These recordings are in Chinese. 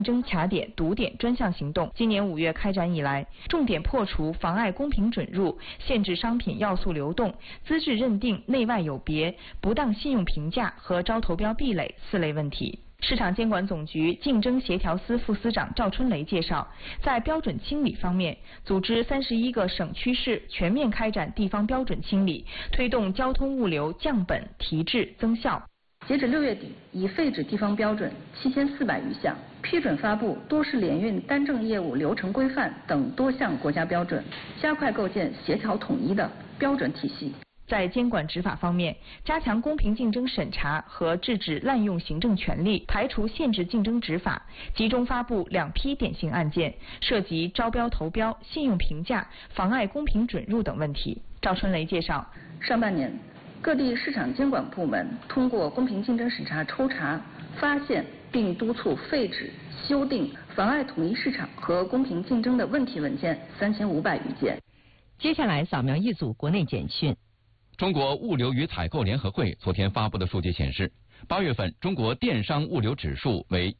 争卡点、堵点专项行动今年5月开展以来，重点破除妨碍公平准入、限制商品要素流动、资质认定内外有别、不当信用评价和招投标壁垒4类问题。市场监管总局竞争协调司副司长赵春雷介绍，在标准清理方面，组织31个省区市全面开展地方标准清理，推动交通物流降本提质增效。 截止6月底，已废止地方标准7400余项，批准发布多式联运单证业务流程规范等多项国家标准，加快构建协调统一的标准体系。 在监管执法方面，加强公平竞争审查和制止滥用行政权力，排除限制竞争执法，集中发布2批典型案件，涉及招标投标、信用评价、妨碍公平准入等问题。赵春雷介绍， 上半年，各地市场监管部门通过公平竞争审查抽查，发现并督促废止、修订妨碍统一市场和公平竞争的问题文件3500余件。 接下来扫描一组国内简讯。 中国物流与采购联合会昨天发布的数据显示，8月份中国电商物流指数为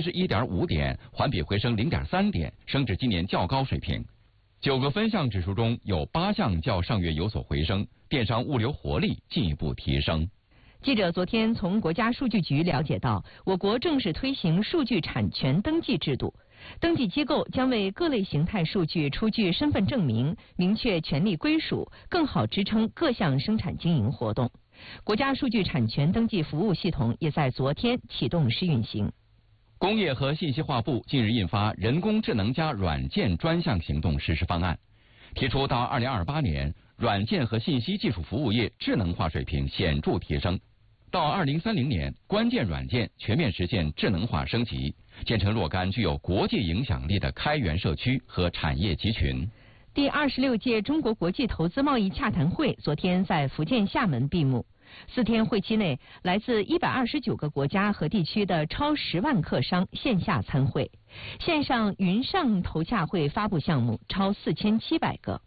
111.5点，环比回升0.3点，升至今年较高水平。9个分项指数中有8项较上月有所回升，电商物流活力进一步提升。 记者昨天从国家数据局了解到，我国正式推行数据产权登记制度。登记机构将为各类形态数据出具身份证明，明确权利归属，更好支撑各项生产经营活动。国家数据产权登记服务系统也在昨天启动试运行。 工业和信息化部近日印发人工智能加软件专项行动实施方案，提出到2028年，软件和信息技术服务业智能化水平显著提升，到2030年，关键软件全面实现智能化升级，建成若干具有国际影响力的开源社区和产业集群。 第26届中国国际投资贸易洽谈会昨天在福建厦门闭幕。4天会期内，来自129个国家和地区的超10万客商线下参会，线上云上投洽会发布项目超4700个。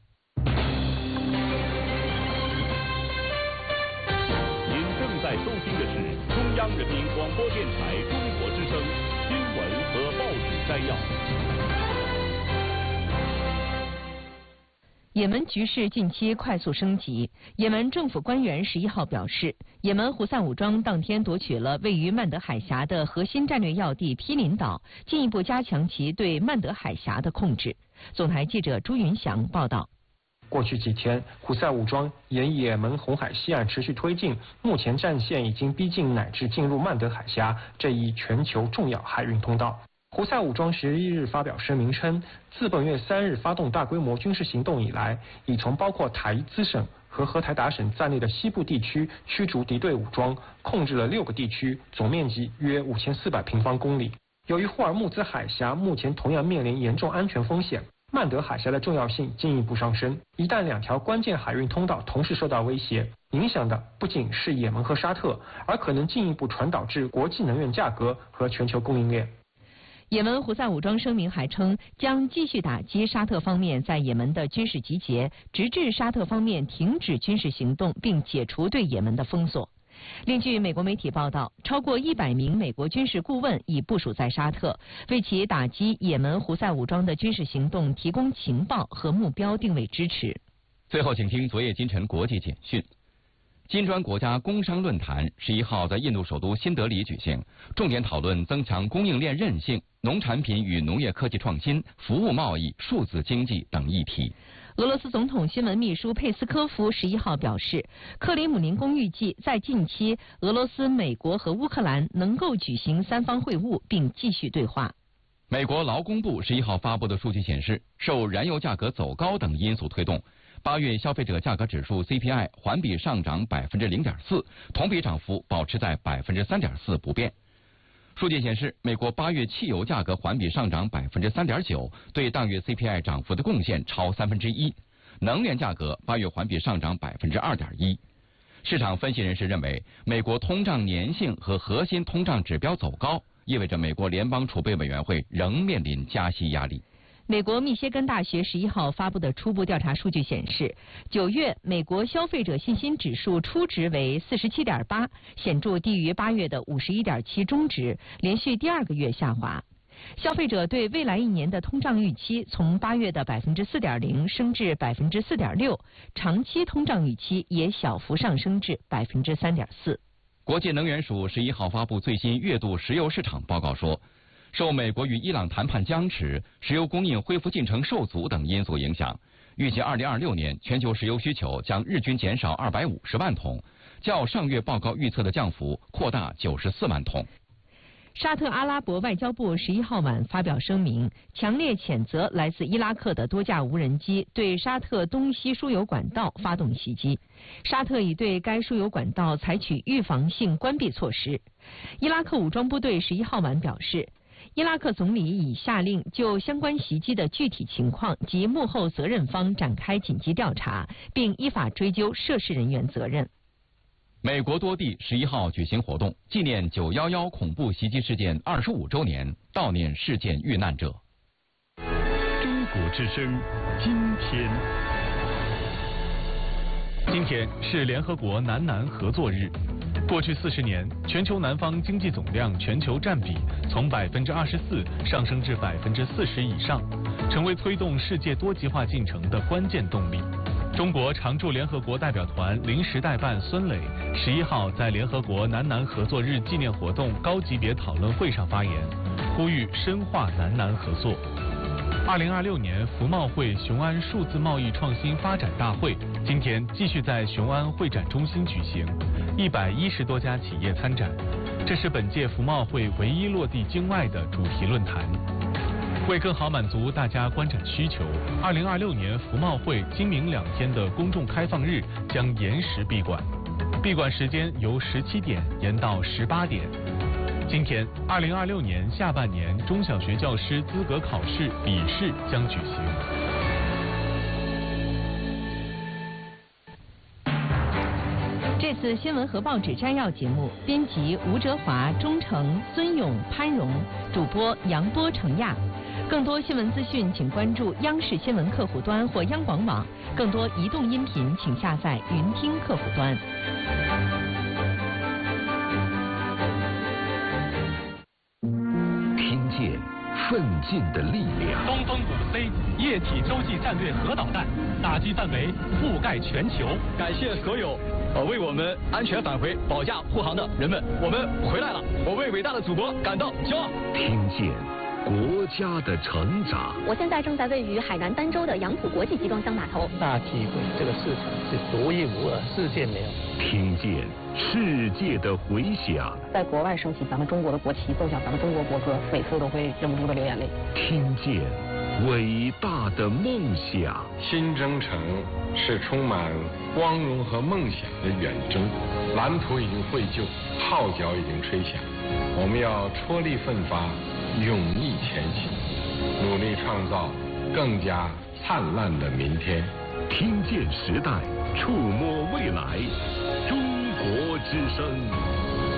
您正在收听的是中央人民广播电台中国之声新闻和报纸摘要。 也门局势近期快速升级。也门政府官员11号表示，也门胡塞武装当天夺取了位于曼德海峡的核心战略要地毗邻岛，进一步加强其对曼德海峡的控制。总台记者朱云祥报道。 过去几天，胡塞武装沿也门红海西岸持续推进，目前战线已经逼近乃至进入曼德海峡这一全球重要海运通道。胡塞武装11日发表声明称，自本月3日发动大规模军事行动以来，已从包括塔伊兹省和荷台达省在内的西部地区驱逐敌对武装，控制了6个地区，总面积约5400平方公里。由于霍尔木兹海峡目前同样面临严重安全风险，曼德海峡的重要性进一步上升。一旦2条关键海运通道同时受到威胁，影响的不仅是也门和沙特，而可能进一步传导至国际能源价格和全球供应链。 也门胡塞武装声明还称，将继续打击沙特方面在也门的军事集结，直至沙特方面停止军事行动并解除对也门的封锁。另据美国媒体报道，超过100名美国军事顾问已部署在沙特，为其打击也门胡塞武装的军事行动提供情报和目标定位支持。 最后，请听昨夜今晨国际简讯。金砖国家工商论坛11号在印度首都新德里举行，重点讨论增强供应链韧性、农产品与农业科技创新、服务贸易、数字经济等议题。 俄罗斯总统新闻秘书佩斯科夫11号表示，克里姆林宫预计在近期，俄罗斯、美国和乌克兰能够举行3方会晤并继续对话。 美国劳工部11号发布的数据显示，受燃油价格走高等因素推动，8月消费者价格指数 CPI 环比上涨0.4%，同比涨幅保持在3.4%不变。数据显示，美国8月汽油价格环比上涨3.9%，对当月 CPI 涨幅的贡献超1/3。能源价格8月环比上涨2.1%。市场分析人士认为，美国通胀粘性和核心通胀指标走高，意味着美国联邦储备委员会仍面临加息压力。 美国密歇根大学11号发布的初步调查数据显示，9月美国消费者信心指数初值为47.8，显著低于8月的51.7中值，连续第2个月下滑。 消费者对未来1年的通胀预期从8月的4.0%升至4.6%，长期通胀预期也小幅上升至3.4%。 国际能源署11号发布最新月度石油市场报告说，受美国与伊朗谈判僵持、石油供应恢复进程受阻等因素影响，预计2026年全球石油需求将日均减少250万桶，较上月报告预测的降幅扩大94万桶。 沙特阿拉伯外交部11号晚发表声明，强烈谴责来自伊拉克的多架无人机对沙特东西输油管道发动袭击。沙特已对该输油管道采取预防性关闭措施。伊拉克武装部队11号晚表示，伊拉克总理已下令就相关袭击的具体情况及幕后责任方展开紧急调查，并依法追究涉事人员责任。 美国多地11号举行活动，纪念911恐怖袭击事件25周年，悼念事件遇难者。 中国之声，今天是联合国南南合作日。过去40年，全球南方经济总量全球占比从24%上升至40%以上，成为推动世界多极化进程的关键动力。中国常驻联合国代表团临时代办孙磊11号在联合国南南合作日纪念活动高级别讨论会上发言，呼吁深化南南合作。2026年服贸会雄安数字贸易创新发展大会今天继续在雄安会展中心举行，110多家企业参展，这是本届服贸会唯一落地境外的主题论坛。为更好满足大家观展需求，2026年服贸会今明2天的公众开放日将延时闭馆，闭馆时间由17点延到18点。今天，2026年下半年中小学教师资格考试笔试将举行。 这次新闻和报纸摘要节目，编辑吴哲华、钟诚、孙勇、潘荣，主播杨波、程亚。更多新闻资讯，请关注央视新闻客户端或央广网。更多移动音频，请下载云听客户端。 听见奋进的力量。 东风5C 液体洲际战略核导弹打击范围覆盖全球。 感谢所有为我们安全返回保驾护航的人们，我们回来了，我为伟大的祖国感到骄傲。 听见国家的成长。 我现在正在位于海南儋州的杨浦国际集装箱码头。 大机会，这个市场是独一无二，世界没有。 听见世界的回响。 在国外升起咱们中国的国旗，奏响咱们中国国歌，每次都会忍不住的流眼泪。 听见伟大的梦想。 新征程是充满光荣和梦想的远征，蓝图已经绘就，号角已经吹响，我们要踔厉奋发，勇毅前行，努力创造更加灿烂的明天。 听见时代，触摸未来，中国之声。